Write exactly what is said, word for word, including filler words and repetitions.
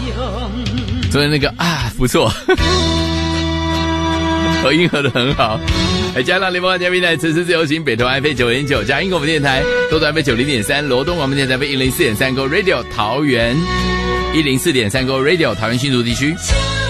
昨天那个啊不错，合音合得很好。来加上联邦嘉宾台，此时自由行北投 F M 九点九，嘉音广播电台，多多 F M 九零点三，罗东广播电台 F M 一零四点三 Go Radio 桃园一零四点三 Go Radio 桃园新竹地区。